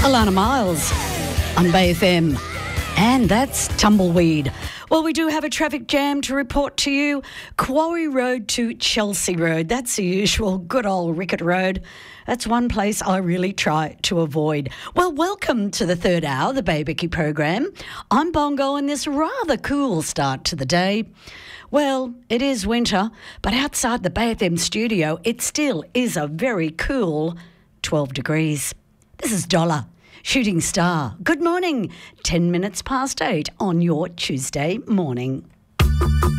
Alana Miles on Bay FM. And that's Tumbleweed. Well, we do have a traffic jam to report to you. Quarry Road to Chelsea Road. That's the usual good old Rickett Road. That's one place I really try to avoid. Well, welcome to the third hour, the Bay Bicky program. I'm Bongo, and this rather cool start to the day. Well, it is winter, but outside the Bay FM studio, it still is a very cool 12 degrees. This is Dollar, Shooting Star. Good morning, 10 minutes past 8 on your Tuesday morning.